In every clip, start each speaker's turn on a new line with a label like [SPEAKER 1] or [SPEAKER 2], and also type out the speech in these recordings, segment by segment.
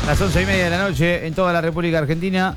[SPEAKER 1] Las 11:30 de la noche en toda la República Argentina.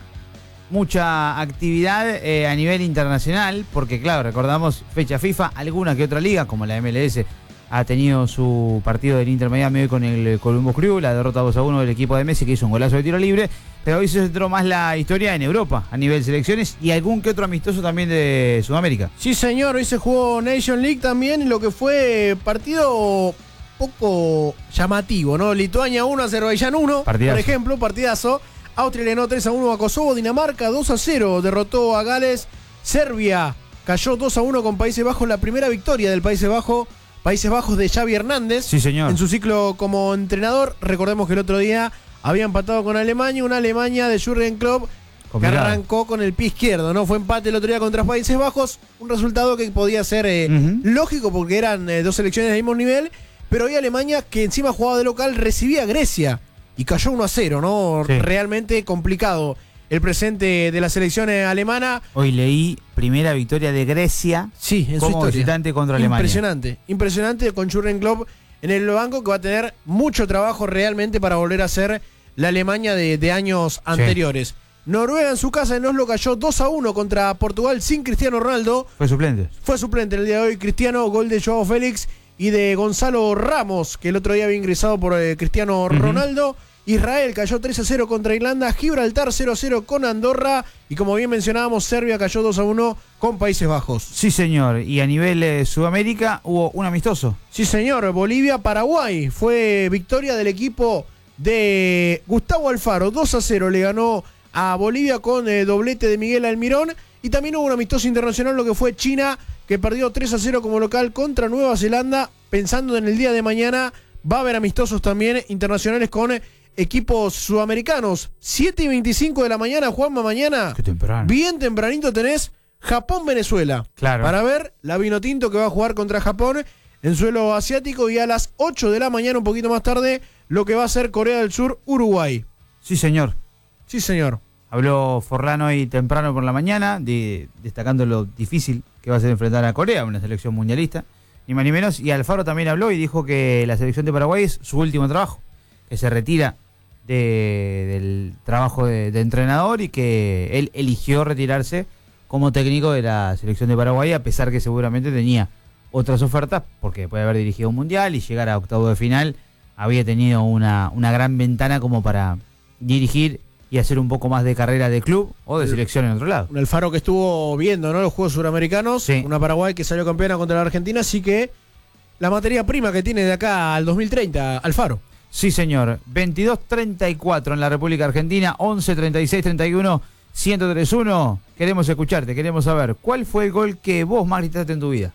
[SPEAKER 1] Mucha actividad a nivel internacional, porque claro, recordamos fecha FIFA, alguna que otra liga, como la MLS, ha tenido su partido del Inter Miami hoy con el Columbus Crew, la derrota 2-1 del equipo de Messi, que hizo un golazo de tiro libre, pero hoy se centró más la historia en Europa, a nivel selecciones, y algún que otro amistoso también de Sudamérica.
[SPEAKER 2] Sí, señor, hoy se jugó Nation League también, lo que fue partido poco llamativo, ¿no? Lituania 1, Azerbaiyán 1,
[SPEAKER 1] Partidazo.
[SPEAKER 2] Por ejemplo, partidazo. Austria le ganó 3-1 a Kosovo, Dinamarca 2-0 derrotó a Gales, Serbia cayó 2-1 con Países Bajos, la primera victoria del Países Bajos de Xavi Hernández.
[SPEAKER 1] Sí, señor.
[SPEAKER 2] En su ciclo como entrenador. Recordemos que el otro día había empatado con Alemania, una Alemania de Jürgen Klopp que
[SPEAKER 1] Complicado.
[SPEAKER 2] arrancó con el pie izquierdo, ¿no? Fue empate el otro día contra Países Bajos, un resultado que podía ser lógico porque eran dos selecciones del mismo nivel, pero hoy Alemania, que encima jugaba de local, recibía a Grecia y cayó 1-0, ¿no?
[SPEAKER 1] Sí.
[SPEAKER 2] Realmente complicado el presente de la selección alemana.
[SPEAKER 1] Hoy leí primera victoria de Grecia,
[SPEAKER 2] Sí, en su
[SPEAKER 1] como
[SPEAKER 2] historia.
[SPEAKER 1] visitante contra Alemania.
[SPEAKER 2] Impresionante con Jürgen Klopp en el banco, que va a tener mucho trabajo realmente para volver a ser la Alemania de años anteriores. Noruega en su casa en Oslo cayó 2-1 contra Portugal sin Cristiano Ronaldo.
[SPEAKER 1] Fue suplente.
[SPEAKER 2] Fue suplente en el día de hoy Cristiano, gol de Joao Félix y de Gonzalo Ramos, que el otro día había ingresado por Cristiano Ronaldo. Israel cayó 3-0 contra Irlanda, Gibraltar 0-0 con Andorra y, como bien mencionábamos, Serbia cayó 2-1 con Países Bajos.
[SPEAKER 1] Sí, señor. Y a nivel Sudamérica hubo un amistoso.
[SPEAKER 2] Sí, señor. Bolivia-Paraguay fue victoria del equipo de Gustavo Alfaro. 2-0 le ganó a Bolivia con doblete de Miguel Almirón. Y también hubo un amistoso internacional, lo que fue China, que perdió 3-0 como local contra Nueva Zelanda. Pensando en el día de mañana, va a haber amistosos también internacionales con equipos sudamericanos. 7:25 de la mañana, Juanma, mañana.
[SPEAKER 1] Qué temprano.
[SPEAKER 2] Bien tempranito tenés Japón-Venezuela.
[SPEAKER 1] Claro.
[SPEAKER 2] Para ver la Vinotinto que va a jugar contra Japón en suelo asiático, y a las 8 de la mañana, un poquito más tarde, lo que va a ser Corea del Sur-Uruguay.
[SPEAKER 1] Sí, señor.
[SPEAKER 2] Sí, señor.
[SPEAKER 1] Habló Forlán hoy temprano por la mañana, destacando lo difícil que va a ser enfrentar a Corea, una selección mundialista, ni más ni menos. Y Alfaro también habló y dijo que la selección de Paraguay es su último trabajo, que se retira del trabajo de entrenador y que él eligió retirarse como técnico de la selección de Paraguay, a pesar que seguramente tenía otras ofertas, porque después de haber dirigido un mundial y llegar a octavo de final, había tenido una gran ventana como para dirigir y hacer un poco más de carrera de club o de selección en otro lado.
[SPEAKER 2] Un Alfaro que estuvo viendo, ¿no?, los Juegos Suramericanos.
[SPEAKER 1] Sí.
[SPEAKER 2] Una Paraguay que salió campeona contra la Argentina, así que la materia prima que tiene de acá al 2030, Alfaro.
[SPEAKER 1] Sí, señor. 22:34 en la República Argentina, 11:36:31, 103.1. Queremos escucharte, queremos saber cuál fue el gol que vos más gritaste en tu vida.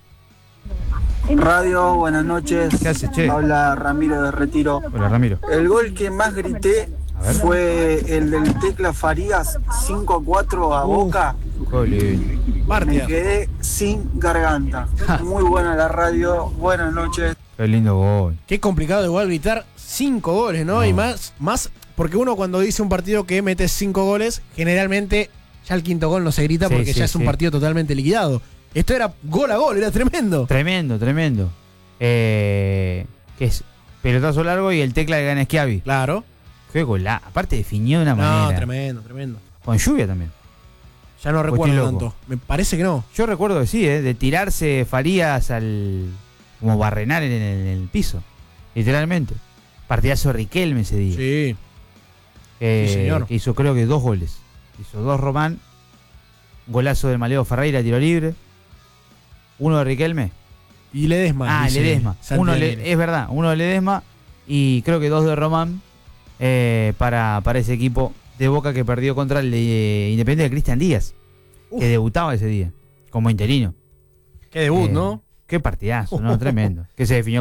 [SPEAKER 3] Radio, buenas noches.
[SPEAKER 1] ¿Qué haces, che?
[SPEAKER 3] Habla Ramiro de Retiro.
[SPEAKER 1] Hola, Ramiro.
[SPEAKER 3] El gol que más grité
[SPEAKER 1] A ver.
[SPEAKER 3] fue el del Tecla Farías, 5-4 a Boca. Me
[SPEAKER 2] Partida.
[SPEAKER 3] quedé sin garganta. Muy buena la radio, buenas noches.
[SPEAKER 1] Qué lindo gol.
[SPEAKER 2] Qué complicado igual gritar 5 goles, ¿no?
[SPEAKER 1] No.
[SPEAKER 2] Y más porque uno cuando dice un partido que mete 5 goles, generalmente ya el quinto gol no se grita,
[SPEAKER 1] Sí,
[SPEAKER 2] porque
[SPEAKER 1] sí,
[SPEAKER 2] ya es un
[SPEAKER 1] sí.
[SPEAKER 2] partido totalmente liquidado. Esto era gol a gol, era tremendo.
[SPEAKER 1] Tremendo, tremendo. Que es pelotazo largo y el Tecla de gana Schiavi.
[SPEAKER 2] Claro.
[SPEAKER 1] Qué golá. Aparte definió de una
[SPEAKER 2] No,
[SPEAKER 1] manera.
[SPEAKER 2] tremendo.
[SPEAKER 1] Con lluvia también.
[SPEAKER 2] Ya no
[SPEAKER 1] Pues
[SPEAKER 2] recuerdo
[SPEAKER 1] estoy loco.
[SPEAKER 2] tanto. Me parece que no.
[SPEAKER 1] Yo recuerdo que sí, de tirarse Farías como barrenar en el piso. Literalmente. Partidazo de Riquelme ese día.
[SPEAKER 2] Sí. Sí, señor.
[SPEAKER 1] Que hizo creo que 2 goles. Hizo 2 Román. Golazo del Maleo Ferreira, tiro libre. Uno de Riquelme.
[SPEAKER 2] Y Ledesma. dice
[SPEAKER 1] Ledesma.
[SPEAKER 2] Santi Daniel.
[SPEAKER 1] Es verdad, uno de Ledesma. Y creo que 2 de Román para ese equipo de Boca que perdió contra el de Independiente de Cristian Díaz.
[SPEAKER 2] Uf.
[SPEAKER 1] Que debutaba ese día como interino.
[SPEAKER 2] Qué debut, ¿no?
[SPEAKER 1] Qué partidazo, ¿no? Tremendo. Que se definió